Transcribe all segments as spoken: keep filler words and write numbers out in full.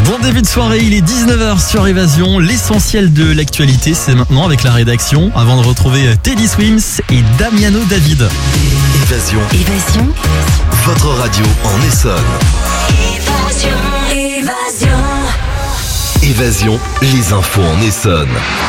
Bon début de soirée, il est dix-neuf heures sur Évasion. L'essentiel de l'actualité, c'est maintenant avec la rédaction. Avant de retrouver Teddy Swims et Damiano David. Évasion. Évasion. Votre radio en Essonne. Évasion. Évasion. Évasion, les infos en Essonne.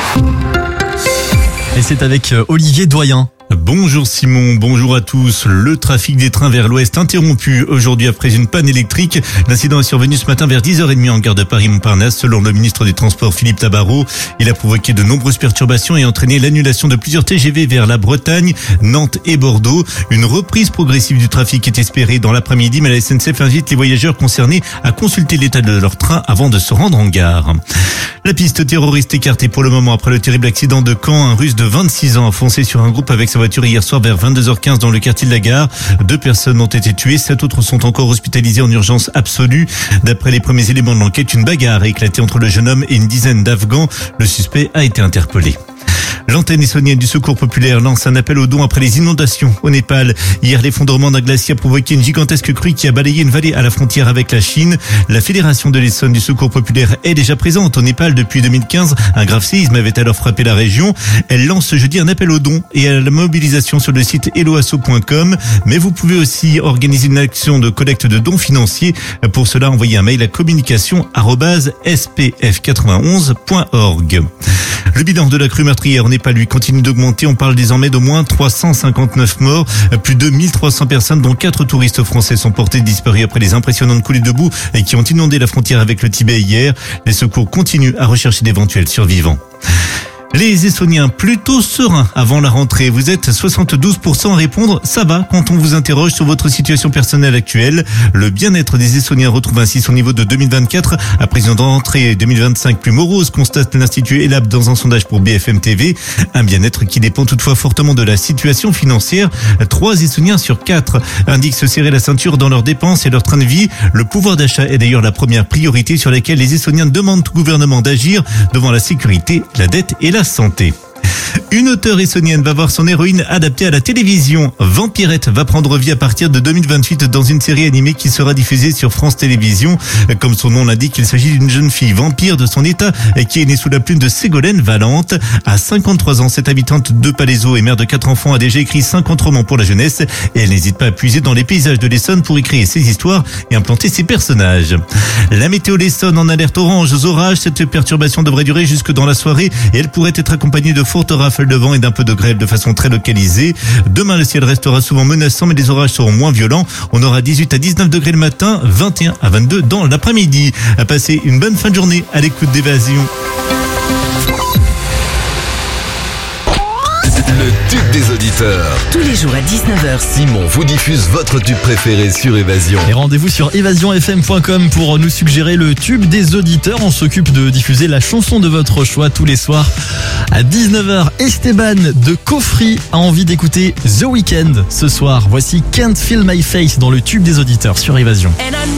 Et c'est avec Olivier Doyen. Bonjour Simon, bonjour à tous. Le trafic des trains vers l'ouest interrompu aujourd'hui après une panne électrique. L'incident est survenu ce matin vers dix heures trente en gare de Paris-Montparnasse. Selon le ministre des Transports Philippe Tabarot, il a provoqué de nombreuses perturbations et entraîné l'annulation de plusieurs T G V vers la Bretagne, Nantes et Bordeaux. Une reprise progressive du trafic est espérée dans l'après-midi, mais la S N C F invite les voyageurs concernés à consulter l'état de leur train avant de se rendre en gare. La piste terroriste écartée pour le moment après le terrible accident de Caen. Un Russe de vingt-six ans a foncé sur un groupe avec sa voiture hier soir vers vingt-deux heures quinze dans le quartier de la Gare. Deux personnes ont été tuées, sept autres sont encore hospitalisées en urgence absolue. D'après les premiers éléments de l'enquête, une bagarre a éclaté entre le jeune homme et une dizaine d'Afghans. Le suspect a été interpellé. L'antenne essonnienne du Secours populaire lance un appel aux dons après les inondations au Népal. Hier, l'effondrement d'un glacier a provoqué une gigantesque crue qui a balayé une vallée à la frontière avec la Chine. La Fédération de l'Essonne du Secours populaire est déjà présente au Népal depuis deux mille quinze. Un grave séisme avait alors frappé la région. Elle lance ce jeudi un appel aux dons et à la mobilisation sur le site helloasso point com. Mais vous pouvez aussi organiser une action de collecte de dons financiers. Pour cela, envoyez un mail à communication arobase s p f quatre-vingt-onze point org. Le bilan de la crue meurtrière au Népal lui continue d'augmenter. On parle désormais d'au moins trois cent cinquante-neuf morts. Plus de mille trois cents personnes, dont quatre touristes français, sont portés disparus après les impressionnantes coulées de boue qui ont inondé la frontière avec le Tibet hier. Les secours continuent à rechercher d'éventuels survivants. Les Essonniens plutôt sereins avant la rentrée. Vous êtes soixante-douze pour cent à répondre « ça va » quand on vous interroge sur votre situation personnelle actuelle. Le bien-être des Essonniens retrouve ainsi son niveau de deux mille vingt-quatre. Après une rentrée deux mille vingt-cinq plus morose, constate l'Institut Elab dans un sondage pour B F M T V. Un bien-être qui dépend toutefois fortement de la situation financière. Trois Essonniens sur quatre indiquent se serrer la ceinture dans leurs dépenses et leur train de vie. Le pouvoir d'achat est d'ailleurs la première priorité sur laquelle les Essonniens demandent au gouvernement d'agir devant la sécurité, la dette et la santé. Une auteure essonnienne va voir son héroïne adaptée à la télévision. Vampirette va prendre vie à partir de deux mille vingt-huit dans une série animée qui sera diffusée sur France Télévisions. Comme son nom l'indique, il s'agit d'une jeune fille vampire de son état qui est née sous la plume de Ségolène Valente. À cinquante-trois ans, cette habitante de Palaiseau et mère de quatre enfants a déjà écrit cinquante romans pour la jeunesse et elle n'hésite pas à puiser dans les paysages de l'Essonne pour y créer ses histoires et implanter ses personnages. La météo l'Essonne en alerte orange aux orages. Cette perturbation devrait durer jusque dans la soirée et elle pourrait être accompagnée de fortes rafales de vent et d'un peu de grêle de façon très localisée. Demain, le ciel restera souvent menaçant, mais les orages seront moins violents. On aura dix-huit à dix-neuf degrés le matin, vingt et un à vingt-deux dans l'après-midi. À passer une bonne fin de journée à l'écoute d'Évasion. Le tube des auditeurs. Tous les jours à dix-neuf heures. Simon vous diffuse votre tube préféré sur Évasion. Et rendez-vous sur évasion f m point com pour nous suggérer le tube des auditeurs. On s'occupe de diffuser la chanson de votre choix tous les soirs. À dix-neuf heures, Esteban de Cofri a envie d'écouter The Weeknd ce soir. Voici Can't Feel My Face dans le tube des auditeurs sur Évasion.